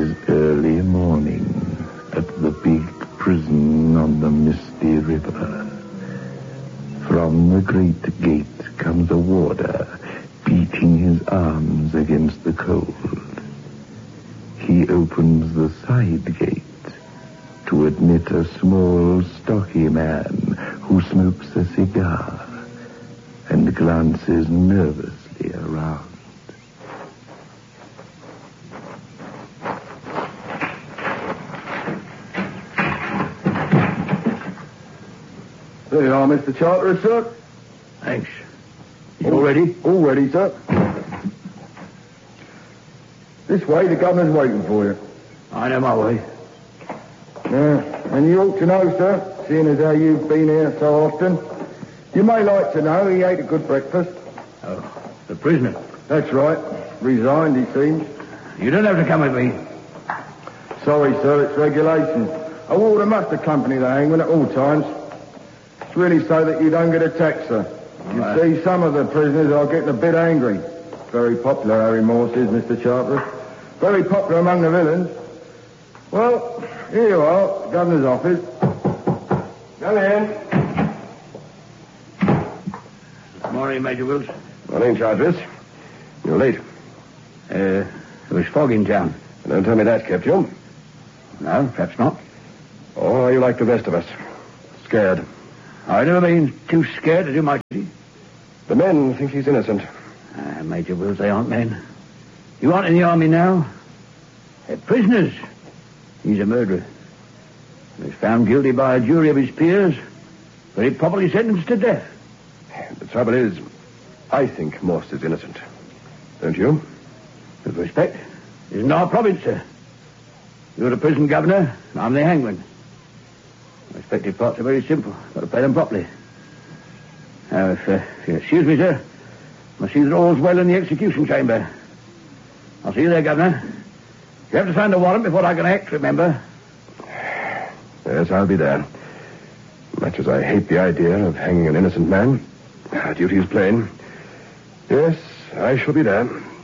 is early morning at the big prison on the misty river. From the great gate comes a warder, beating his arms against the cold. He opens the side gate to admit a small, stocky man who smokes a cigar and glances nervously around. There you are, Mr. Charteris, sir. Thanks. You all ready? All ready, sir. This way, the governor's waiting for you. I know my way. And you ought to know, sir, seeing as how you've been here so often. You may like to know he ate a good breakfast. Oh, the prisoner? That's right. Resigned, he seems. You don't have to come with me. Sorry, sir, it's regulations. A warder must accompany the hangman at all times. It's really so that you don't get attacked, sir. You see, some of the prisoners are getting a bit angry. Very popular, Harry Morse is, Mr. Charteris. Very popular among the villains. Well, here you are, governor's office. Come in. Good morning, Major Wills. Morning, Charteris. You're late. It was fog in town. Don't tell me that kept you. No, perhaps not. Or are you like the rest of us? Scared. I've never been too scared to do my duty. The men think he's innocent. Major Wills, they aren't men. You aren't in the army now. They're prisoners. He's a murderer. He was found guilty by a jury of his peers, very properly sentenced to death. The trouble is, I think Morse is innocent. Don't you? With respect, it isn't our province, sir. You're the prison governor, and I'm the hangman. Respective parts are very simple. Got to play them properly. Now, if you excuse me, sir, I must see that all's well in the execution chamber. I'll see you there, Governor. You have to sign the warrant before I can act, remember? Yes, I'll be there. Much as I hate the idea of hanging an innocent man, our duty is plain. Yes, I shall be there.